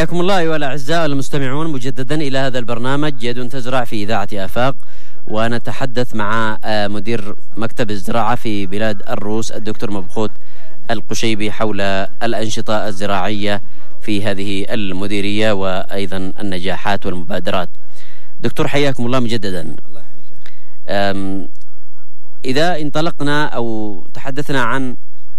حياكم الله أيها الأعزاء المستمعون مجددا إلى هذا البرنامج يد تزرع في إذاعة آفاق، ونتحدث مع مدير مكتب الزراعة في بلاد الروس الدكتور مبخوت القشيبي حول الأنشطة الزراعية في هذه المديرية وأيضا النجاحات والمبادرات. دكتور حياكم الله مجددا. الله يحييك. إذا انطلقنا أو تحدثنا عن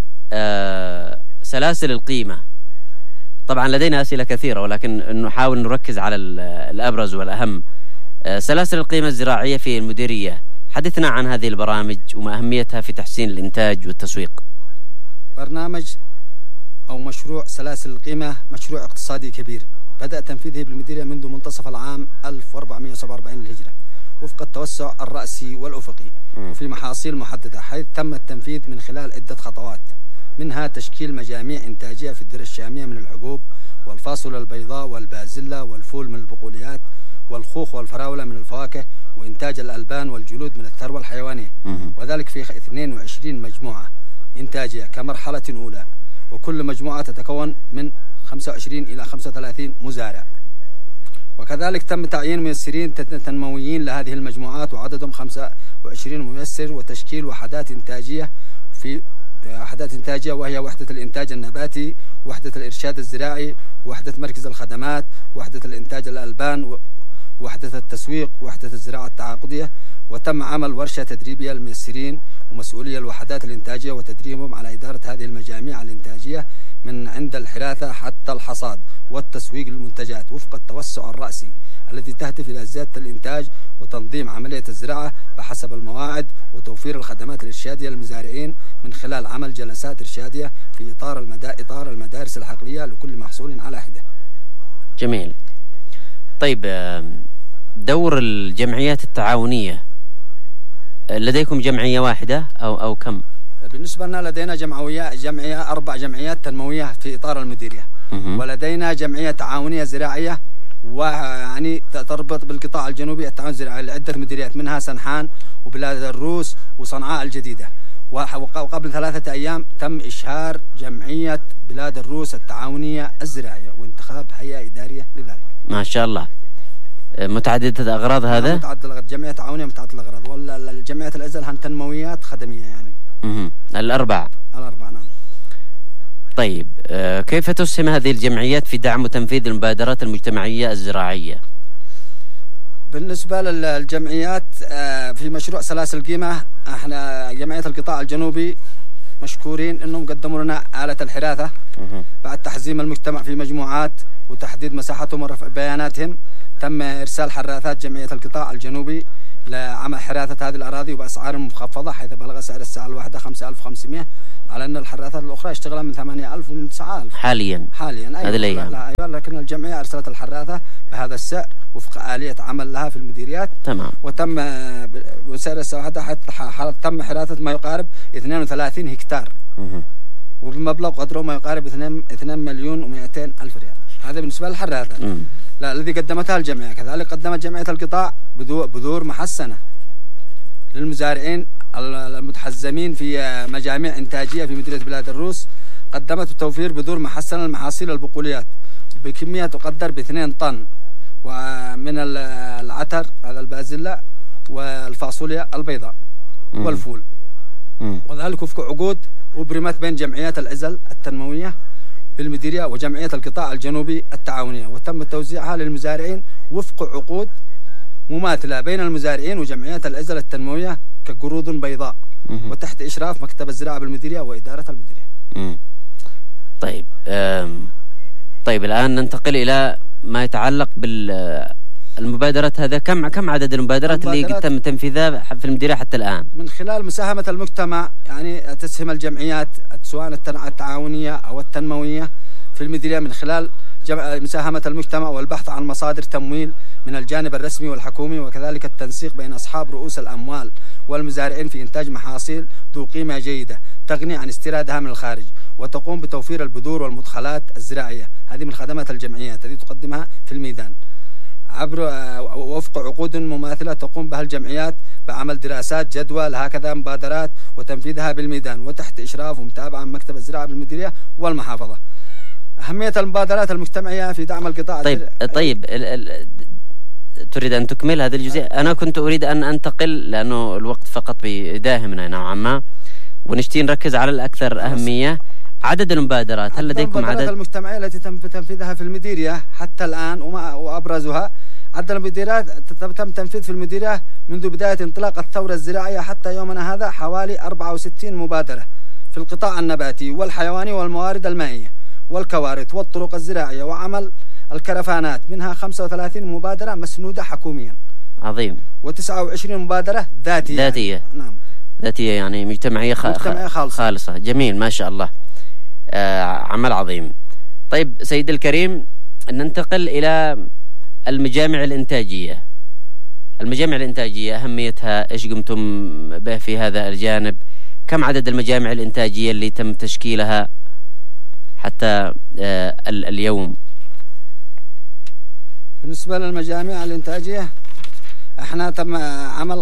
سلاسل القيمة، طبعا لدينا أسئلة كثيرة ولكن نحاول نركز على الأبرز والأهم. سلاسل القيمة الزراعية في المديرية، حدثنا عن هذه البرامج وما أهميتها في تحسين الإنتاج والتسويق. برنامج أو مشروع سلاسل القيمة مشروع اقتصادي كبير بدأ تنفيذه بالمديرية منذ منتصف العام 1447 للهجرة وفق التوسع الرأسي والأفقي وفي محاصيل محددة، حيث تم التنفيذ من خلال عدة خطوات، منها تشكيل مجاميع إنتاجية في الذرة الشامية من الحبوب والفاصولة البيضاء والبازلة والفول من البقوليات والخوخ والفراولة من الفواكه، وإنتاج الألبان والجلود من الثروة الحيوانية، وذلك في 22 مجموعة إنتاجية كمرحلة أولى، وكل مجموعة تتكون من 25 إلى 35 مزارع. وكذلك تم تعيين ميسرين تنمويين لهذه المجموعات وعددهم 25 ميسر، وتشكيل وحدات إنتاجية في وحدات إنتاجية، وهي وحدة الإنتاج النباتي، وحدة الإرشاد الزراعي، وحدة مركز الخدمات، وحدة الإنتاج الألبان، وحدة التسويق، وحدة الزراعة التعاقدية. وتم عمل ورشة تدريبية للميسرين ومسؤولية الوحدات الإنتاجية وتدريبهم على إدارة هذه المجاميع الإنتاجية من عند الحراثة حتى الحصاد والتسويق للمنتجات وفق التوسع الرأسي الذي تهدف إلى زيادة الإنتاج وتنظيم عملية الزراعة بحسب المواعيد وتوفير الخدمات الإرشادية للمزارعين من خلال عمل جلسات إرشادية في إطار المدارس الحقلية لكل محصول على حدة. جميل. طيب، دور الجمعيات التعاونية، لديكم جمعية واحدة أو كم؟ بالنسبة لنا لدينا جمعية 4 جمعيات تنموية في إطار المديرية، ولدينا جمعية تعاونية زراعية ويعني تربط بالقطاع الجنوبي التعاون الزراعي لعدة مديريات، منها سنحان وبلاد الروس وصنعاء الجديدة. وقبل 3 أيام تم إشهار جمعية بلاد الروس التعاونية الزراعية وانتخاب هيئة إدارية لذلك. ما شاء الله. متعددة الأغراض هذا؟ متعددة الأغراض، جمعية تعاونية متعددة الأغراض، ولا الجمعية الأزل هن تنمويات خدمية يعني. الأربع نعم. طيب، كيف تسهم هذه الجمعيات في دعم وتنفيذ المبادرات المجتمعية الزراعية؟ بالنسبة للجمعيات في مشروع سلاسل القيمة، احنا جمعية القطاع الجنوبي مشكورين انهم قدموا لنا آلة الحراثة بعد تحزيم المجتمع في مجموعات وتحديد مساحتهم ورفع بياناتهم. تم إرسال حراثات جمعية القطاع الجنوبي لعمل حراثة هذه الأراضي وبأسعار مخفضة، حيث بلغ سعر الساعة الواحدة 5500، على أن الحراثات الأخرى يشتغلها من 8000 ومن 9000 حاليا. هذه الأيام. أيوة، لكن الجمعية أرسلت الحراثة بهذا السعر وفق آلية عمل لها في المديريات. تمام. وتم بسعر الساعة حتى تم حراثة ما يقارب 32 هكتار وبمبلغ قدره ما يقارب 2,200,000 ريال. هذا بالنسبة للحراثة. لا، الذي قدمتها الجمعية. كذلك قدمت جمعية القطاع بذور محسنة للمزارعين المتحزمين في مجاميع إنتاجية في مديرية بلاد الروس. قدمت توفير بذور محسنة للمحاصيل البقوليات بكمية تقدر ب2 طن، ومن العتر هذا البازلة والفاصوليا البيضاء والفول، وذلك وفق عقود أبرمت بين جمعيات العزل التنموية بالمديرية وجمعية القطاع الجنوبي التعاونية، وتم توزيعها للمزارعين وفق عقود مماثلة بين المزارعين وجمعيات العزل التنموية كقروض بيضاء وتحت إشراف مكتب الزراعة بالمديرية وإدارة المديرية. طيب الآن ننتقل إلى ما يتعلق بالمبادرات. هذا كم عدد المبادرات اللي تم تنفيذها في المديرية حتى الآن؟ من خلال مساهمة المجتمع، يعني تسهم الجمعيات سواء التعاونية أو التنموية في المديرية من خلال مساهمة المجتمع والبحث عن مصادر تمويل من الجانب الرسمي والحكومي، وكذلك التنسيق بين أصحاب رؤوس الأموال والمزارعين في إنتاج محاصيل ذو قيمة جيدة تغني عن استيرادها من الخارج، وتقوم بتوفير البذور والمدخلات الزراعية. هذه من خدمات الجمعيات التي تقدمها في الميدان عبر وفق عقود مماثلة تقوم بها الجمعيات بعمل دراسات جدوى لهكذا مبادرات وتنفيذها بالميدان وتحت إشراف ومتابعة من مكتب الزراعة بالمديرية والمحافظة. أهمية المبادرات المجتمعية في دعم القطاع. طيب تريد أن تكمل هذه الجزئية؟ أنا كنت أريد أن أنتقل لأنه الوقت فقط بيداهمنا نوعا ما، ونشتي نركز على الأكثر أهمية. عدد المبادرات، هل لديكم عدد؟ المجتمعية التي تم تنفيذها في المديرية حتى الآن وأبرزها عدد المبادرات تم تنفيذ في المديرية منذ بداية انطلاق الثورة الزراعية حتى يومنا هذا حوالي 64 مبادرة في القطاع النباتي والحيواني والموارد المائية والكوارث والطرق الزراعية وعمل الكرفانات، منها 35 مبادرة مسنودة حكوميا. عظيم. و29 مبادرة ذاتية. نعم، ذاتية يعني مجتمعية خالصة. جميل، ما شاء الله. عمل عظيم. طيب سيد الكريم، ننتقل إلى المجامع الإنتاجية. المجامع الإنتاجية أهميتها إيش قمتم به في هذا الجانب؟ كم عدد المجامع الإنتاجية اللي تم تشكيلها حتى اليوم؟ بالنسبة للمجامع الإنتاجية احنا تم عمل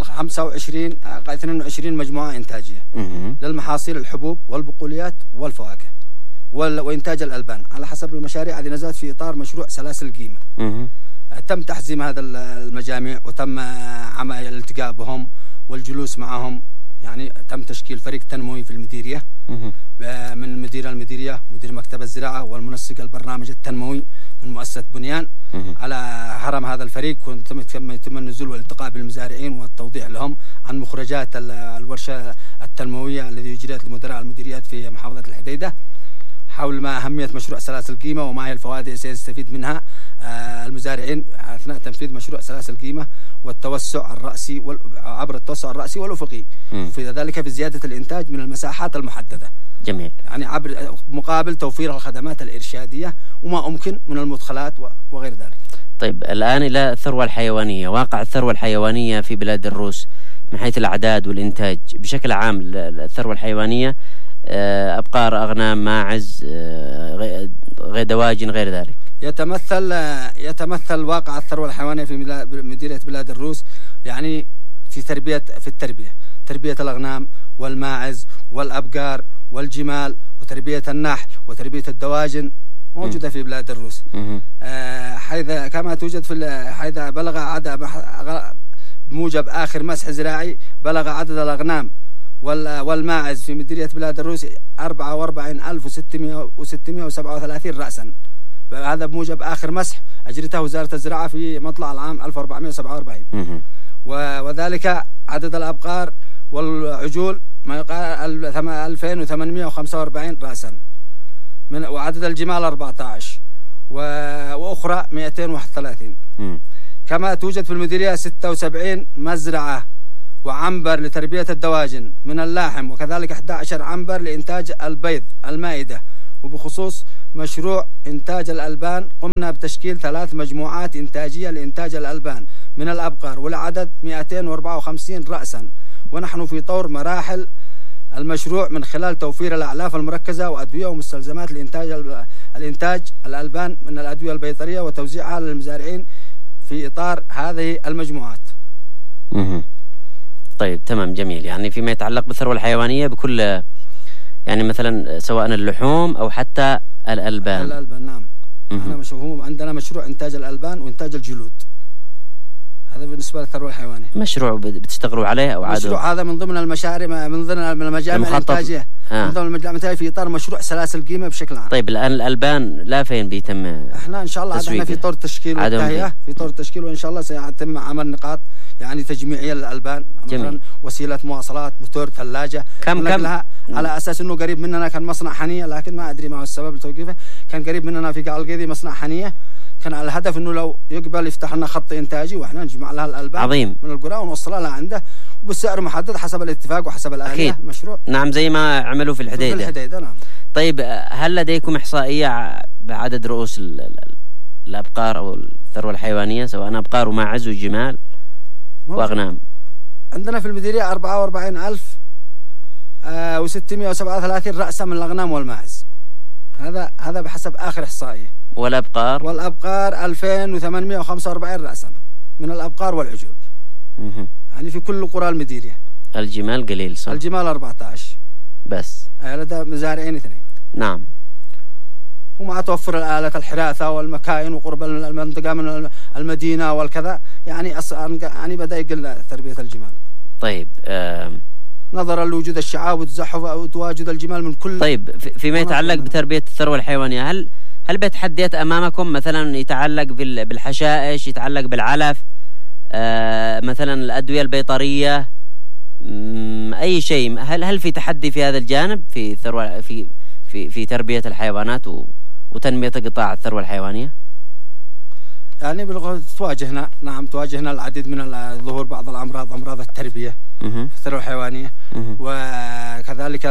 22 مجموعة إنتاجية للمحاصيل، الحبوب والبقوليات والفواكه وإنتاج الألبان على حسب المشاريع التي نزلت في إطار مشروع سلاسل القيمة. تم تحزيم هذا المجامع وتم عمل الالتقاء بهم والجلوس معهم، يعني تم تشكيل فريق تنموي في المديرية من مدير المديرية ومدير مكتب الزراعة والمنسق البرنامج التنموي من مؤسسة بنيان. على هرم هذا الفريق يتم النزول والالتقاء بالمزارعين والتوضيح لهم عن مخرجات الورشة التنموية الذي يجريت لمدراء المديريات في محافظة الحديدة حول ما أهمية مشروع سلاسل القيمة وما هي الفوائد التي سيستفيد منها المزارعين أثناء تنفيذ مشروع سلاسل القيمة والتوسع الرأسي عبر التوسع الرأسي والأفقي، في ذلك في زيادة الإنتاج من المساحات المحددة. جميل. يعني عبر مقابل توفير الخدمات الإرشادية وما أمكن من المدخلات وغير ذلك. طيب الآن إلى الثروة الحيوانية. واقع الثروة الحيوانية في بلاد الروس من حيث الأعداد والإنتاج بشكل عام، الثروة الحيوانية أبقار، أغنام، ماعز، دواجن، غير ذلك. يتمثل واقع الثروة الحيوانية في مديرية بلاد الروس يعني في تربية الأغنام والماعز والأبقار والجمال وتربية النحل وتربية الدواجن موجودة في بلاد الروس. حيث كما توجد حيث بلغ عدد بموجب آخر مسح زراعي بلغ عدد الأغنام والماعز في مديرية بلاد الروس 44,637 رأسا. هذا بموجب آخر مسح أجرته وزارة الزراعة في مطلع العام 1447. وذلك عدد الأبقار والعجول ما يقال 2845 رأسا، وعدد الجمال 14 وأخرى 231. كما توجد في المديرية 76 مزرعة وعنبر لتربية الدواجن من اللاحم، وكذلك 11 عنبر لإنتاج البيض المائدة. وبخصوص مشروع إنتاج الألبان قمنا بتشكيل 3 مجموعات إنتاجية لإنتاج الألبان من الأبقار والعدد 254 رأسا، ونحن في طور مراحل المشروع من خلال توفير الأعلاف المركزة وأدوية ومستلزمات الإنتاج الألبان من الأدوية البيطرية وتوزيعها للمزارعين في إطار هذه المجموعات. طيب تمام، جميل. يعني فيما يتعلق بالثروة الحيوانية بكل يعني مثلا سواء اللحوم أو حتى الألبان. نعم. عندنا مشروع إنتاج الألبان وإنتاج الجلود. هذا بالنسبة للثروة الحيوانية. مشروع بتشتغلوا عليه أو عادوا؟ مشروع هذا من ضمن المشاريع، من ضمن المجامع الإنتاجية، من ضمن المجامع الإنتاجية في إطار مشروع سلاسل القيمة بشكل عام. طيب الآن الألبان لا فين بيتم؟ احنا إن شاء الله عندنا في طور تشكيل والتهيئة، في طور تشكيل، وإن شاء الله سيتم عمل نقاط يعني تجميعية للألبان، مثلا وسيلة مواصلات، موتور، ثلاجة، كم على أساس إنه قريب مننا كان مصنع حنية، لكن ما أدري ما هو السبب لتوقيفه. كان قريب مننا في قاع القيدي مصنع حنية، كان على الهدف إنه لو يقبل يفتح لنا خط إنتاجي وإحنا نجمع لها الألبان عظيم من القرى ونوصلها لها عنده وبالسعر محدد حسب الاتفاق وحسب الآلية المشروع. نعم، زي ما عملوا في الحديدة. نعم. طيب هل لديكم إحصائية بعدد رؤوس الأبقار أو الثروة الحيوانية سواء أبقار وماعز وجمال وأغنام؟ عندنا في المديرية 44,637 رأسا من الأغنام والماعز. هذا بحسب آخر إحصائية. والأبقار 2,845 رأسا من الأبقار والعجول. يعني في كل قرى المديرية. الجمال قليل صح؟ الجمال 14 بس. لدى مزارعين 2. نعم. ومع توفر الآلة الحراثة والمكاين وقرب المنطقة من المدينة والكذا، يعني بدأ يقل تربية الجمال. طيب نظرا لوجود الشعاب والتزحف وتواجد الجمال من كل. طيب فيما يتعلق بتربية الثروة الحيوانية، هل بتحديات أمامكم مثلا يتعلق بالحشائش، يتعلق بالعلف، مثلا الأدوية البيطرية، أي شيء؟ هل في تحدي في هذا الجانب في الثروة في تربية الحيوانات وتنمية قطاع الثروة الحيوانية؟ يعني تواجهنا، نعم تواجهنا العديد من ظهور بعض الأمراض، أمراض التربية في الثروة الحيوانية. وكذلك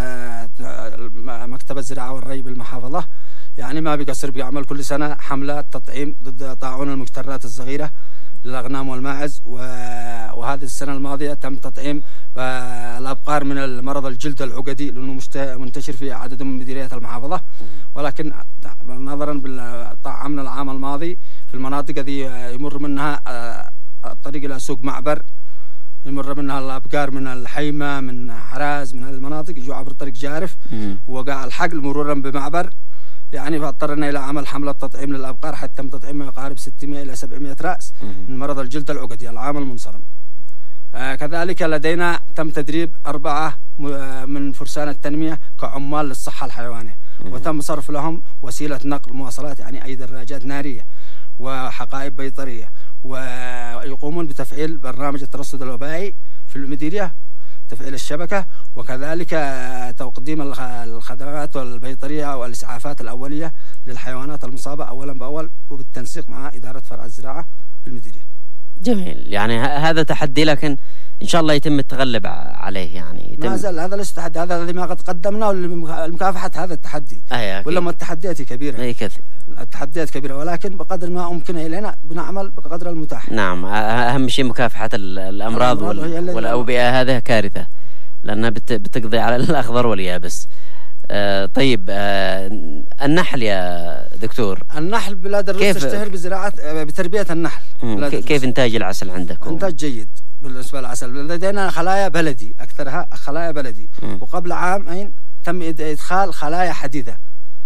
مكتب الزراعة والري بالمحافظة يعني ما بيقصر، بيعمل كل سنة حملة تطعيم ضد طاعون المجترات الصغيرة للأغنام والماعز. وهذه السنة الماضية تم تطعيم الأبقار من المرض الجلد العقدي، لأنه منتشر في عدد من مديريات المحافظة. ولكن نظرا بالطعام العام الماضي في المناطق التي يمر منها الطريق إلى سوق معبر، يمر منها الأبقار من الحيمة، من حراز، من هذه المناطق، يجوا عبر طريق جارف وقع الحقل مرورا بمعبر. يعني فاضطرنا إلى عمل حملة تطعيم للأبقار، حتى تم تطعيم ما يقارب 600 إلى 700 رأس من مرض الجلد العقدي العام المنصرم. كذلك لدينا تم تدريب 4 من فرسان التنمية كعمال للصحة الحيوانية، وتم صرف لهم وسيلة نقل مواصلات، يعني أي دراجات نارية وحقائب بيطرية، ويقومون بتفعيل برنامج الترصد الوبائي في المديرية، تفعيل الشبكة، وكذلك تقديم الخدمات البيطرية والإسعافات الأولية للحيوانات المصابة أولا بأول، وبالتنسيق مع إدارة فرع الزراعة في المديرية. جميل. يعني هذا تحدي، لكن إن شاء الله يتم التغلب عليه. يعني ما زال هذا ليس تحدي، هذا الذي ما قد قدمناه لمكافحة هذا التحدي. ولا ما التحديات كبيرة؟ أي كثير. التحديات كبيرة، ولكن بقدر ما أمكن إلينا بنعمل بقدر المتاح. نعم، أهم شيء مكافحة الأمراض والأوبئة. هذا كارثة لأنها بتقضي على الأخضر واليابس. طيب النحل يا دكتور، النحل بلاد الروس تشتهر بتربية النحل. كيف إنتاج العسل عندكم؟ إنتاج جيد بالنسبة للعسل. لدينا خلايا بلدي، أكثرها خلايا بلدي. وقبل عامين تم إدخال خلايا حديثة،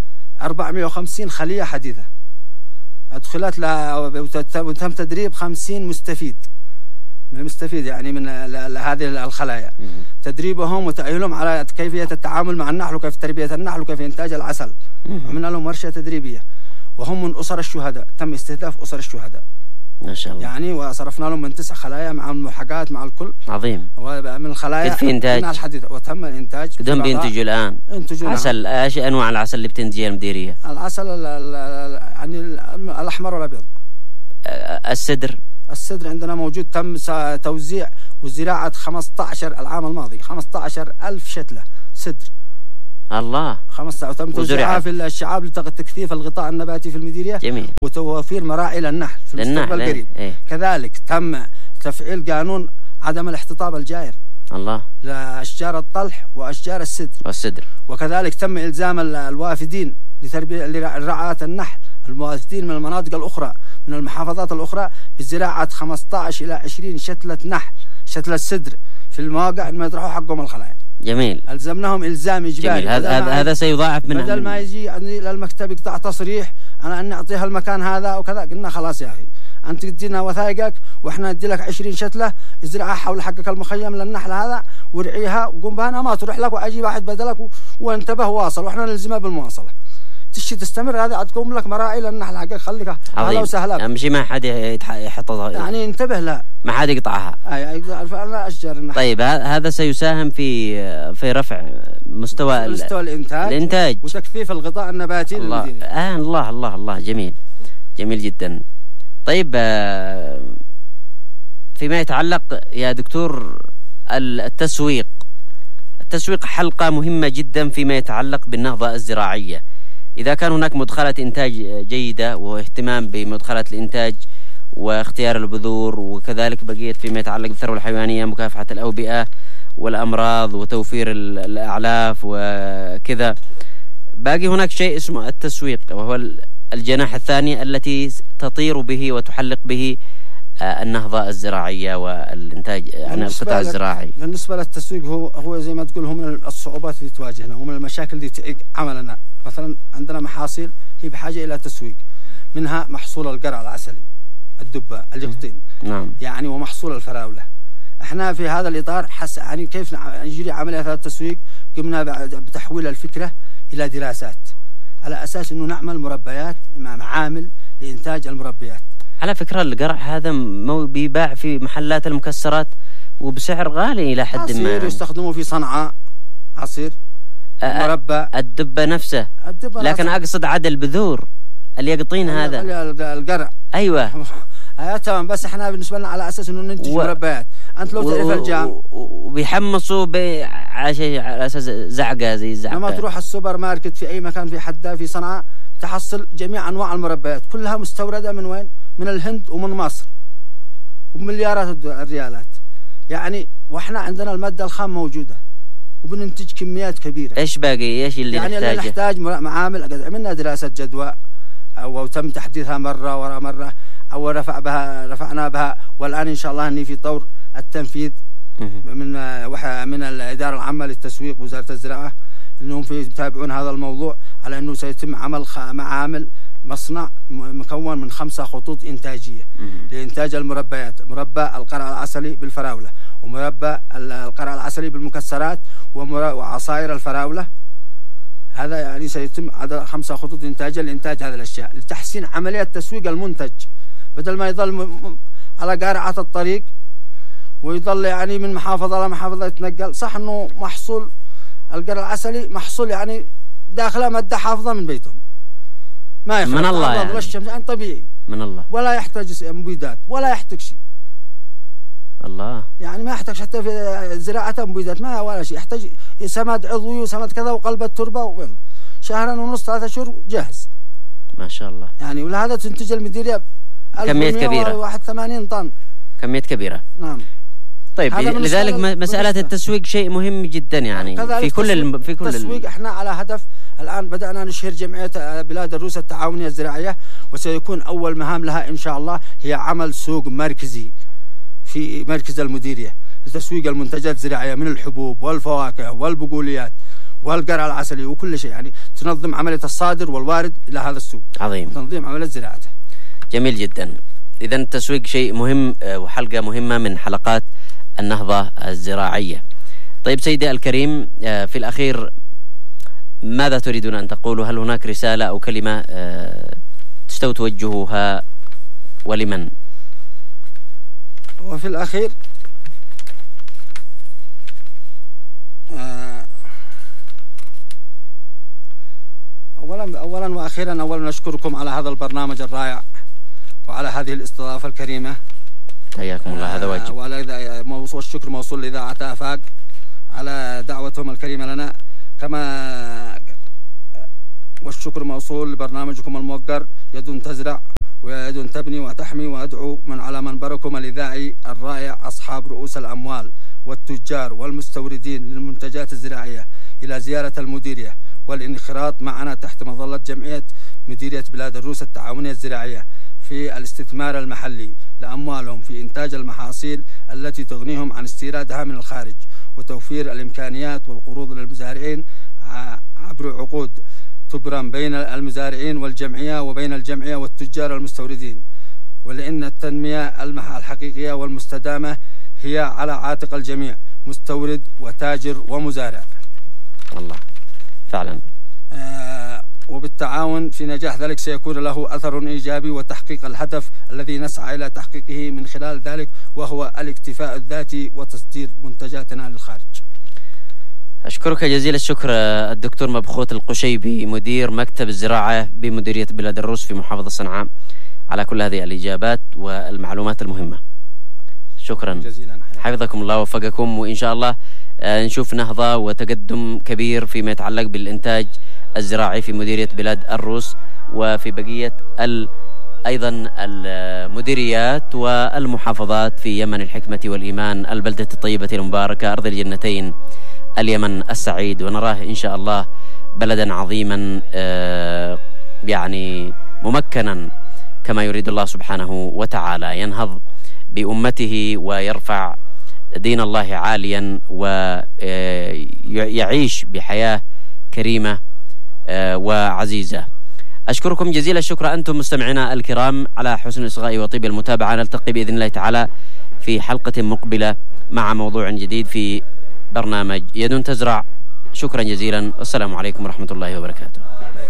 450 خلية حديثة أدخلت وتم تدريب 50 مستفيد من المستفيد، يعني من هذه الخلايا، تدريبهم وتأهيلهم على كيفية التعامل مع النحل، وكيف تربية النحل، وكيف إنتاج العسل. وعملنا لهم ورشة تدريبية، وهم من أسر الشهداء، تم استهداف أسر الشهداء ما شاء الله. يعني وصرفنا لهم من 9 خلايا مع الملحقات مع الكل. عظيم. ومن الخلايا في إنتاج الحديثة، وتم الإنتاج. بدهم بينتجوا الآن عسل. ايش أنواع العسل اللي بتنتجها المديرية؟ العسل يعني الأحمر والأبيض. السدر عندنا موجود، تم توزيع وزراعة 15 العام الماضي 15,000 شتلة سدر. الله. 15، وتم توزيعها في الشعاب لتكثيف الغطاء النباتي في المديرية. جميل. وتوفير مراعي للنحل في المستقبل القريب. كذلك تم تفعيل قانون عدم الاحتطاب الجائر الله لأشجار الطلح وأشجار السدر. وكذلك تم إلزام الوافدين لرعاية النحل، الموافدين من المناطق الأخرى من المحافظات الأخرى، بزراعة 15 إلى 20 شتلة نحل، شتلة سدر في المواقع ما يطرحوا حقهم الخلايا. جميل. ألزمناهم إلزام إجباري. جميل. هذا سيضاعف من بدل ما يجي يعني للمكتب يقطع تصريح أنا أني أعطيها المكان هذا وكذا. قلنا خلاص يا أخي، أنت تدينا وثائقك وإحنا ندي لك 20 شتلة، ازرعها حول حقك المخيم للنحل هذا ورعيها وقوم بها، أنا ما تروح لك وأجيب واحد بدلك وانتبه واصل، وإحنا نلزمها بالمواصلة. تشي تستمر هذا تقوم لك مراعي للنحل حقك، خليك أهلا وسهلا. أهم شيء ما حد يحطها، يعني انتبه لا ما حد يقطعها. أنا أشجار النحل. طيب هذا سيساهم في رفع مستوى الإنتاج وتكثيف الغطاء النباتي للمدينة. الله الله الله. جميل جدا. طيب فيما يتعلق يا دكتور التسويق حلقة مهمة جدا فيما يتعلق بالنهضة الزراعية. إذا كان هناك مدخلة إنتاج جيدة واهتمام بمدخلة الإنتاج واختيار البذور، وكذلك بقية فيما يتعلق بالثروة الحيوانية، مكافحة الأوبئة والأمراض وتوفير الأعلاف وكذا، باقي هناك شيء اسمه التسويق، وهو الجناح الثاني التي تطير به وتحلق به النهضة الزراعية والإنتاج، يعني القطاع الزراعي. بالنسبة للتسويق هو زي ما تقول، هو من الصعوبات اللي تواجهنا ومن المشاكل اللي تعيق عملنا مثلا عندنا محاصيل هي بحاجة إلى تسويق، منها محصول القرع العسلي، الدبة، اليقطين، نعم، يعني ومحصول الفراولة. احنا في هذا الإطار يعني كيف يجري عملية هذا التسويق، قمنا بتحويل الفكرة إلى دراسات على أساس أنه نعمل مربيات مع معامل لإنتاج المربيات. على فكرة القرع هذا بيباع في محلات المكسرات وبسعر غالي إلى حد ما، عصير يستخدموه في صنعاء، عصير مربى الدبة نفسه، لكن أقصد عاد البذور اليقطين هذا القرع. أيوة تمام، بس احنا بالنسبة لنا على أساس أنه ننتج مربيات. أنت لو تعرف الجام وبيحمصوا على أساس زعقة زي الزعقة. لما تروح السوبر ماركت في أي مكان في حدة في صنعاء تحصل جميع أنواع المربيات كلها مستوردة من وين؟ من الهند ومن مصر وبمليارات الريالات يعني، واحنا عندنا المادة الخام موجودة وبننتج كميات كبيرة. ايش باقي؟ ايش اللي يعني نحتاجه؟ اللي نحتاج معامل. قد عملنا دراسة جدوى أو تم تحديثها مرة ورا مرة، أو رفعنا بها، والآن إن شاء الله أني في طور التنفيذ من الإدارة العامة للتسويق وزارة الزراعة، أنهم يتابعون هذا الموضوع على أنه سيتم عمل معامل مصنع مكون من 5 خطوط إنتاجية لإنتاج المربيات، مربى القرع العسلي بالفراولة، ومربى القرع العسلي بالمكسرات، وعصائر الفراولة. هذا يعني سيتم عدد 5 خطوط إنتاجية لإنتاج هذه الأشياء لتحسين عملية تسويق المنتج، بدل ما يظل على قارعة الطريق ويظل يعني من محافظة إلى محافظة يتنقل. صح أنه محصول القرع العسلي محصول يعني داخله مادة حافظة من بيتهم، ما يخرج من الله يعني، والشمس يعني طبيعي من الله، ولا يحتاج مبيدات ولا يحتاج شيء. الله يعني ما يحتاج حتى في زراعة مبيدات، ما ولا شيء، يحتاج سماد عضوي وسماد كذا وقلب التربة، ويلا 2.5 3 شهور جاهز ما شاء الله. يعني ولهذا تنتج المديرية كمية كبيرة، 81 طن، كمية كبيرة. نعم. طيب لذلك مسألة التسويق شيء مهم جدا يعني في كل التسويق. احنا على هدف الآن بدأنا نشهر جمعية بلاد الروس التعاونية الزراعية، وسيكون أول مهام لها إن شاء الله هي عمل سوق مركزي في مركز المديرية لتسويق المنتجات الزراعية من الحبوب والفواكه والبقوليات والقرع العسلي وكل شيء، يعني تنظم عملية الصادر والوارد إلى هذا السوق. عظيم. تنظيم عملية زراعته. جميل جدا. إذا التسويق شيء مهم وحلقة مهمة من حلقات النهضة الزراعية. طيب سيدي الكريم، في الأخير ماذا تريدون أن تقولوا؟ هل هناك رسالة أو كلمة تستوي توجهها ولمن؟ وفي الأخير أولا وأخيرا، أولا نشكركم على هذا البرنامج الرائع وعلى هذه الاستضافة الكريمة، حياكم الله. هذا واجب. والشكر موصول لإذاعة آفاق على دعوتهم الكريمة لنا، كما والشكر موصول لبرنامجكم الموقر يد تزرع ويد تبني وتحمي، وأدعو من على منبركم الإذاعي الرائع أصحاب رؤوس الأموال والتجار والمستوردين للمنتجات الزراعية إلى زيارة المديرية والانخراط معنا تحت مظلة جمعية مديرية بلاد الروس التعاونية الزراعية في الاستثمار المحلي لأموالهم في إنتاج المحاصيل التي تغنيهم عن استيرادها من الخارج، وتوفير الإمكانيات والقروض للمزارعين عبر عقود تبرم بين المزارعين والجمعية وبين الجمعية والتجار المستوردين، ولأن التنمية الحقيقية والمستدامة هي على عاتق الجميع، مستورد وتاجر ومزارع. الله فعلا. وبالتعاون في نجاح ذلك سيكون له أثر إيجابي وتحقيق الهدف الذي نسعى إلى تحقيقه من خلال ذلك، وهو الاكتفاء الذاتي وتصدير منتجاتنا للخارج. أشكرك جزيل الشكر الدكتور مبخوت القشيبي، مدير مكتب الزراعة بمديرية بلاد الروس في محافظة صنعاء، على كل هذه الإجابات والمعلومات المهمة. شكرا جزيلا، حفظكم الله ووفقكم، وإن شاء الله نشوف نهضة وتقدم كبير فيما يتعلق بالإنتاج الزراعي في مديرية بلاد الروس وفي بقية أيضا المديريات والمحافظات في يمن الحكمة والإيمان، البلدة الطيبة المباركة، أرض الجنتين، اليمن السعيد، ونراه إن شاء الله بلدا عظيما يعني ممكنا كما يريد الله سبحانه وتعالى، ينهض بأمته ويرفع دين الله عاليا ويعيش بحياة كريمة وعزيزة. أشكركم جزيل الشكر أنتم مستمعينا الكرام على حسن الإصغاء وطيب المتابعة. نلتقي بإذن الله تعالى في حلقة مقبلة مع موضوع جديد في برنامج يد تزرع. شكرا جزيلا والسلام عليكم ورحمة الله وبركاته.